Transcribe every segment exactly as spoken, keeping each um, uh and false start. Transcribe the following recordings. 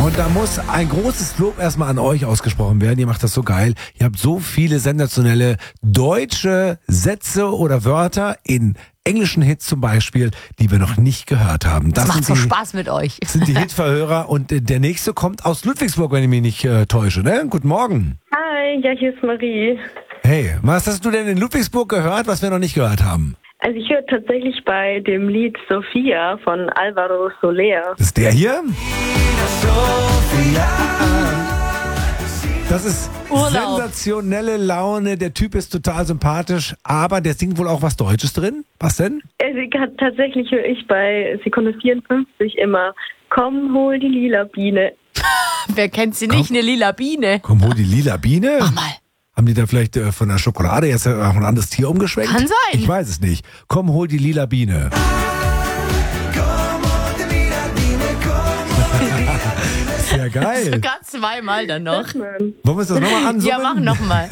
Und da muss ein großes Lob erstmal an euch ausgesprochen werden. Ihr macht das so geil. Ihr habt so viele sensationelle deutsche Sätze oder Wörter in englischen Hits zum Beispiel, die wir noch nicht gehört haben. Das, das macht so die, Spaß mit euch. Das sind die Hitverhörer und der nächste kommt aus Ludwigsburg, wenn ich mich nicht äh, täusche. Ne? Guten Morgen. Hi, ja, hier ist Marie. Hey, was hast du denn in Ludwigsburg gehört, was wir noch nicht gehört haben? Also ich höre tatsächlich bei dem Lied Sophia von Alvaro Soler. Das ist der hier? Das ist Urlaub. Sensationelle Laune. Der Typ ist total sympathisch, aber der singt wohl auch was Deutsches drin. Was denn? Also ich, tatsächlich höre ich bei Sekunde vierundfünfzig immer Komm, hol die lila Biene. Wer kennt sie nicht, Komm. eine lila Biene? Komm, hol die lila Biene. Mach mal. Haben die da vielleicht äh, von der Schokolade jetzt äh, auch ein anderes Tier umgeschwenkt? Kann sein. Ich weiß es nicht. Komm, hol die lila Biene. Sehr geil. Sogar zweimal dann noch. Mann. Wollen wir uns das nochmal ansummen? Ja, mach nochmal.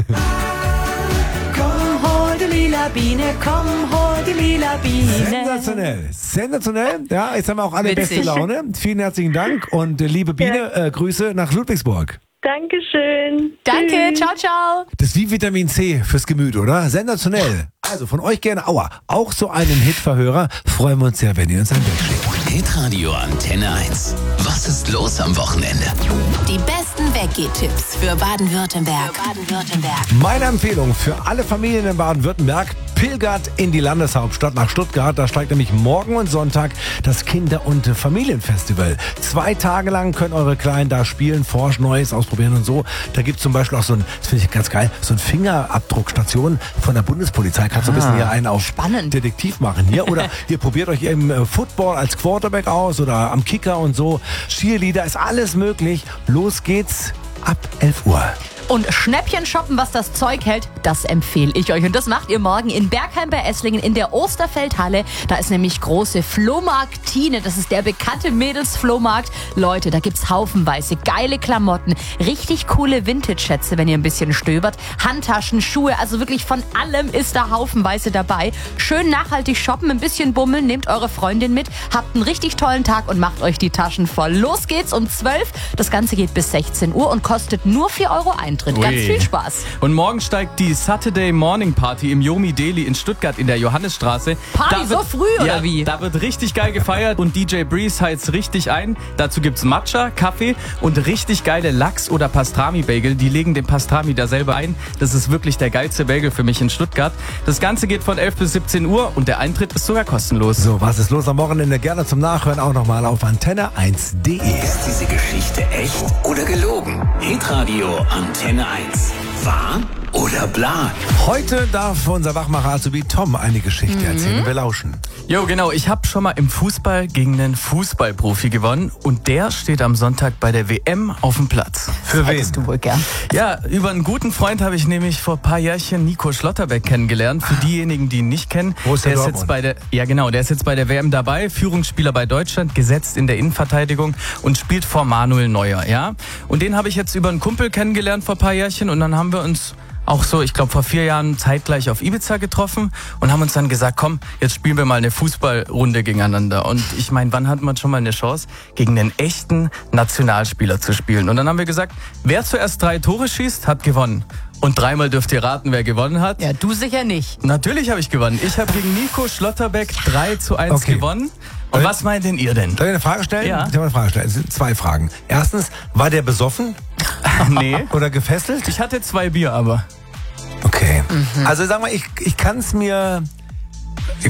Komm, hol die lila Biene, komm, hol die lila Biene. Sensationell, sensationell. Ja, jetzt haben wir auch alle Witzig. beste Laune. Vielen herzlichen Dank und äh, liebe Biene, äh, Grüße nach Ludwigsburg. Dankeschön. Danke, Tschüss. ciao, ciao. Das ist wie Vitamin C fürs Gemüt, oder? Sensationell. Also von euch gerne, aua, auch so einen Hitverhörer. Freuen wir uns sehr, wenn ihr uns ein Bild schickt. Hitradio Antenne eins. Was ist los am Wochenende? Die besten Weggeh-Tipps für Baden-Württemberg. Für Baden-Württemberg. Meine Empfehlung für alle Familien in Baden-Württemberg: pilgert in die Landeshauptstadt nach Stuttgart. Da steigt nämlich morgen und Sonntag das Kinder- und Familienfestival. Zwei Tage lang können eure Kleinen da spielen, forschen, Neues ausprobieren und so. Da gibt es zum Beispiel auch so ein, das finde ich ganz geil, so ein Fingerabdruckstation von der Bundespolizei. Kannst du ein bisschen hier einen auf spannend. Detektiv machen hier. Oder ihr probiert euch im äh, Football als Quarterback aus oder am Kicker und so. Cheerleader, ist alles möglich. Los geht's ab elf Uhr. Und Schnäppchen shoppen, was das Zeug hält, das empfehle ich euch. Und das macht ihr morgen in Bergheim bei Esslingen in der Osterfeldhalle. Da ist nämlich große Flohmarktine. Das ist der bekannte Mädelsflohmarkt. Leute, da gibt's haufenweise geile Klamotten, richtig coole Vintage-Schätze, wenn ihr ein bisschen stöbert. Handtaschen, Schuhe, also wirklich von allem ist da haufenweise dabei. Schön nachhaltig shoppen, ein bisschen bummeln, nehmt eure Freundin mit, habt einen richtig tollen Tag und macht euch die Taschen voll. Los geht's um zwölf. Das Ganze geht bis sechzehn Uhr und kostet nur vier Euro Eintritt. Ganz Ui. viel Spaß. Und morgen steigt die Saturday Morning Party im Yomi Deli in Stuttgart in der Johannesstraße. Party Da so wird- früh, oder ja, wie? Da wird richtig geil gefeiert und D J Breeze heizt richtig ein. Dazu gibt's Matcha, Kaffee und richtig geile Lachs- oder Pastrami-Bagel. Die legen den Pastrami da selber ein. Das ist wirklich der geilste Bagel für mich in Stuttgart. Das Ganze geht von elf bis siebzehn Uhr und der Eintritt ist sogar kostenlos. So, was ist los am Wochenende? Gerne zum Nachhören auch nochmal auf antenne eins punkt de. Ist diese Geschichte echt oder gelogen? Hitradio Antenne eins. Wahr oder bla? Heute darf unser Wachmacher Azubi Tom eine Geschichte Mhm. erzählen. Wir lauschen. Jo, genau. Ich habe schon mal im Fußball gegen einen Fußballprofi gewonnen und der steht am Sonntag bei der W M auf dem Platz. Für wen? Hättest du wohl gern. Ja, über einen guten Freund habe ich nämlich vor ein paar Jährchen Nico Schlotterbeck kennengelernt. Für diejenigen, die ihn nicht kennen, Borussia der ist Dortmund. jetzt bei der, ja genau, der ist jetzt bei der W M dabei, Führungsspieler bei Deutschland, gesetzt in der Innenverteidigung und spielt vor Manuel Neuer, ja. Und den habe ich jetzt über einen Kumpel kennengelernt vor ein paar Jährchen und dann haben wir uns auch so, ich glaube vor vier Jahren zeitgleich auf Ibiza getroffen und haben uns dann gesagt, komm, jetzt spielen wir mal eine Fußballrunde gegeneinander. Und ich meine, wann hat man schon mal eine Chance, gegen einen echten Nationalspieler zu spielen? Und dann haben wir gesagt, wer zuerst drei Tore schießt, hat gewonnen. Und dreimal dürft ihr raten, wer gewonnen hat. Ja, du sicher nicht. Natürlich habe ich gewonnen. Ich habe gegen Nico Schlotterbeck drei zu eins Okay. gewonnen. Und Äh, was meint denn ihr denn? Soll ich eine Frage stellen? Ja. Ich habe eine Frage stellen. Es sind zwei Fragen. Erstens, war der besoffen Nee. oder gefesselt? Ich hatte zwei Bier, aber. Okay. Also sag mal, ich, ich kann es mir... Ich,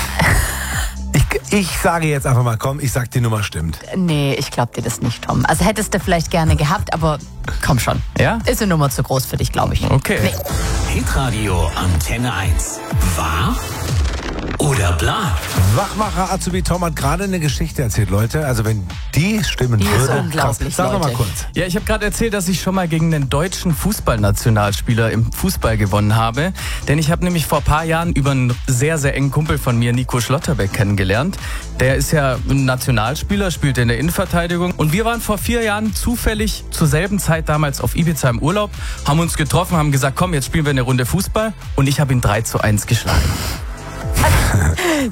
ich, ich sage jetzt einfach mal, komm, ich sag, die Nummer stimmt. Nee, ich glaub dir das nicht, Tom. Also hättest du vielleicht gerne gehabt, aber komm schon. Ja? Ist eine Nummer zu groß für dich, glaube ich. Okay. Nee. Hitradio Antenne eins. Wahr oder bla? Wachmacher Azubi Tom hat gerade eine Geschichte erzählt, Leute. Also wenn die stimmen Die ist würde... unglaublich, Sag doch mal Leute. kurz. Ja, ich habe gerade erzählt, dass ich schon mal gegen einen deutschen Fußballnationalspieler im Fußball gewonnen habe. Denn ich habe nämlich vor ein paar Jahren über einen sehr, sehr engen Kumpel von mir, Nico Schlotterbeck, kennengelernt. Der ist ja ein Nationalspieler, spielt in der Innenverteidigung. Und wir waren vor vier Jahren zufällig zur selben Zeit damals auf Ibiza im Urlaub, haben uns getroffen, haben gesagt, komm, jetzt spielen wir eine Runde Fußball. Und ich habe ihn drei zu eins geschlagen.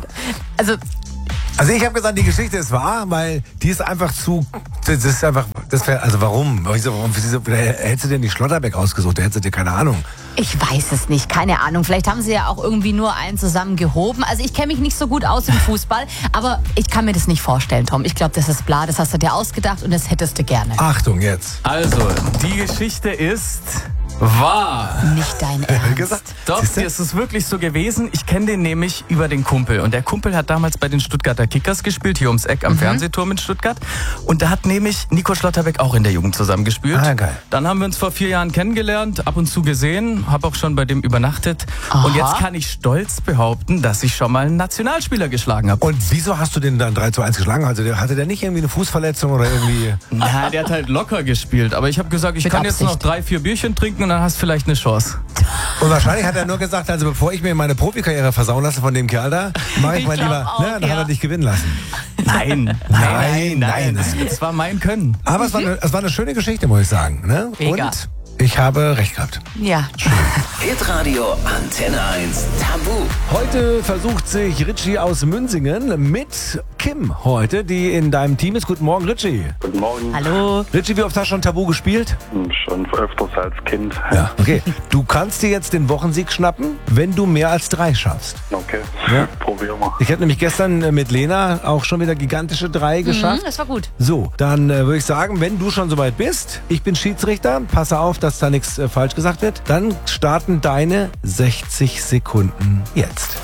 Also, Also ich habe gesagt, die Geschichte ist wahr, weil die ist einfach zu... Das ist einfach... Das wäre, also warum? Wieso, warum wieso, hättest du denn die Schlotterbeck ausgesucht? Da hättest du dir keine Ahnung. Ich weiß es nicht, keine Ahnung. Vielleicht haben sie ja auch irgendwie nur einen zusammen gehoben. Also ich kenne mich nicht so gut aus im Fußball, aber ich kann mir das nicht vorstellen, Tom. Ich glaube, das ist bla, das hast du dir ausgedacht und das hättest du gerne. Achtung jetzt. Also, die Geschichte ist wahr. Nicht dein Ernst. Gesagt. Doch, Siehste? es ist wirklich so gewesen. Ich kenne den nämlich über den Kumpel. Und der Kumpel hat damals bei den Stuttgarter Kickers gespielt, hier ums Eck am mhm. Fernsehturm in Stuttgart. Und da hat nämlich Nico Schlotterbeck auch in der Jugend zusammen gespielt. Ah, geil. Dann haben wir uns vor vier Jahren kennengelernt, ab und zu gesehen, habe auch schon bei dem übernachtet. Aha. Und jetzt kann ich stolz behaupten, dass ich schon mal einen Nationalspieler geschlagen habe. Und wieso hast du den dann drei zu eins geschlagen? Also der, hatte der nicht irgendwie eine Fußverletzung oder irgendwie... Na, der hat halt locker gespielt. Aber ich habe gesagt, ich Mit kann jetzt Absicht. noch drei, vier Bierchen trinken und dann hast du vielleicht eine Chance. Und wahrscheinlich hat er nur gesagt, also bevor ich mir meine Profikarriere versauen lasse von dem Kerl da, mache ich, Ich mal glaub lieber... auch, ne, dann ja. hat er dich gewinnen lassen. Nein, nein, nein, nein, Das, nein. das war mein Können. Aber es war, eine, es war eine schöne Geschichte, muss ich sagen. Ne? Mega. Und ich habe recht gehabt. Ja. Hitradio Antenne eins Tabu. Heute versucht sich Richie aus Münsingen mit Kim heute, die in deinem Team ist. Guten Morgen, Richie. Guten Morgen. Hallo. Richie, wie oft hast du schon Tabu gespielt? Schon öfters als Kind. Ja. Okay. Du kannst dir jetzt den Wochensieg schnappen, wenn du mehr als drei schaffst. Okay, Ja. probieren wir. Ich hatte nämlich gestern mit Lena auch schon wieder gigantische drei Mhm, geschafft. das war gut. So, dann äh, würde ich sagen, wenn du schon soweit bist, ich bin Schiedsrichter, passe auf, dass da nichts äh, falsch gesagt wird, dann starten deine sechzig Sekunden jetzt.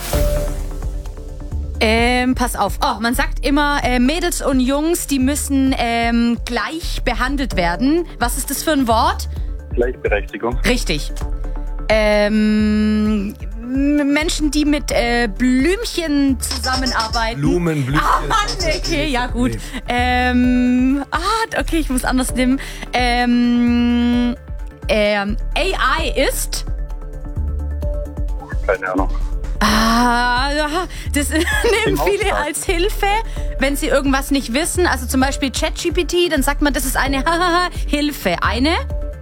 Ähm, pass auf. Oh, man sagt immer, äh, Mädels und Jungs, die müssen ähm, gleich behandelt werden. Was ist das für ein Wort? Gleichberechtigung. Richtig. Ähm, m- Menschen, die mit äh, Blümchen zusammenarbeiten. Blumen, Blümchen. Ah, Mann, okay, ja gut. Ähm, ah, okay, ich muss anders nehmen. Ähm, ähm, A I ist... Keine Ahnung. Ah, das nehmen viele Auftrag. als Hilfe, wenn sie irgendwas nicht wissen. Also zum Beispiel ChatGPT, dann sagt man, das ist eine Hilfe. Eine?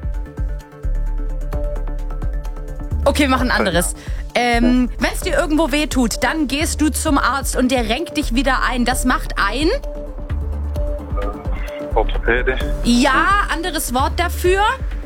Okay, wir machen ein anderes. Ähm, wenn es dir irgendwo weh tut, dann gehst du zum Arzt und der renkt dich wieder ein. Das macht ein? Orthopäde. Ja, anderes Wort dafür?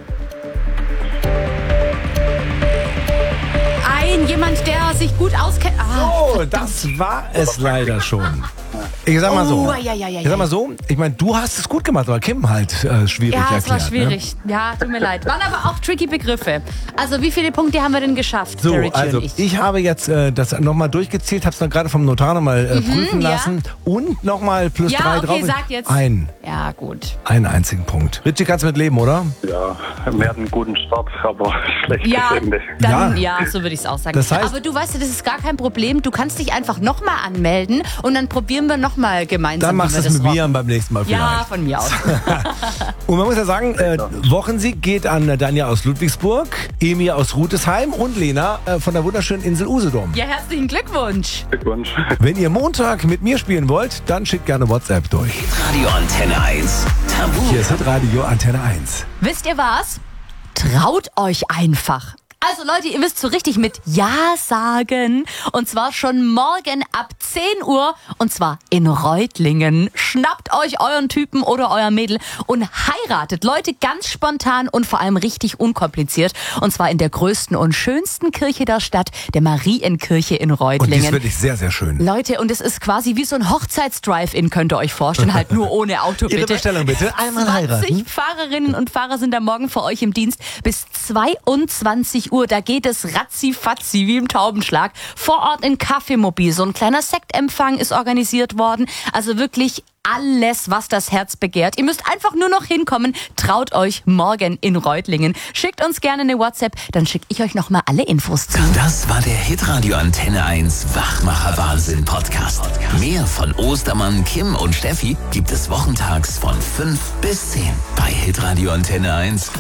Ein, jemand, der sich gut auskennt. Ah, Oh, das war es leider schon. Ich sag mal so. Oh, ja, ja, ja, ich sag mal ja. so, ich meine, du hast es gut gemacht, aber Kim halt äh, schwierig Ja, erklärt. es war schwierig. Ne? Ja, tut mir leid. Waren aber auch tricky Begriffe. Also wie viele Punkte haben wir denn geschafft, So, der Richie also und ich? ich habe jetzt äh, das nochmal durchgezählt, habe es dann gerade vom Notar nochmal äh, prüfen ja. lassen und nochmal plus Ja, drei okay, drauf. sag jetzt. Ein, Ja, gut. einen einzigen Punkt. Richie, kannst du mit leben, oder? Ja, wir hatten einen guten Start, aber schlechtes Ja, Ende. dann, Ja. ja, so würde ich es auch sagen. Das heißt- aber du weißt ja, das ist gar kein Problem. Du kannst dich einfach nochmal anmelden und dann probieren wir nochmal gemeinsam, Dann machst wie du wir es das mit mir rocken. beim nächsten Mal vielleicht. Ja, von mir aus. Und man muss ja sagen, äh, Wochensieg geht an Danja aus Ludwigsburg, Emi aus Rutesheim und Lena äh, von der wunderschönen Insel Usedom. Ja, herzlichen Glückwunsch. Glückwunsch. Wenn ihr Montag mit mir spielen wollt, dann schickt gerne WhatsApp durch. Hitradio Antenne eins Tabu. Hier ist Radio Antenne eins. Wisst ihr was? Traut euch einfach. Also Leute, ihr müsst so richtig mit Ja sagen. Und zwar schon morgen ab zehn Uhr. Und zwar in Reutlingen. Schnappt euch euren Typen oder euer Mädel und heiratet. Leute, ganz spontan und vor allem richtig unkompliziert. Und zwar in der größten und schönsten Kirche der Stadt, der Marienkirche in Und die ist Reutlingen. wirklich sehr, sehr schön. Leute, und es ist quasi wie so ein Hochzeits-Drive-In, könnt ihr euch vorstellen. Halt nur ohne Auto, Ihre bitte. Bestellung bitte. Einmal zwanzig heiraten. Fahrerinnen und Fahrer sind da morgen für euch im Dienst bis zweiundzwanzig Uhr. Da geht es ratzi-fatzi wie im Taubenschlag. Vor Ort in Kaffeemobil. So ein kleiner Sektempfang ist organisiert worden. Also wirklich alles, was das Herz begehrt. Ihr müsst einfach nur noch hinkommen. Traut euch morgen in Reutlingen. Schickt uns gerne eine WhatsApp, dann schicke ich euch nochmal alle Infos zu. Das war der Hitradio Antenne eins Wachmacher Wahnsinn Podcast. Mehr von Ostermann, Kim und Steffi gibt es wochentags von fünf bis zehn bei Hitradio Antenne eins.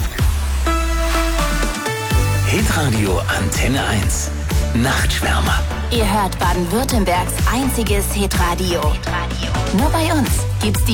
Hitradio Antenne eins. Nachtschwärmer. Ihr hört Baden-Württembergs einziges Hitradio. Nur bei uns gibt's die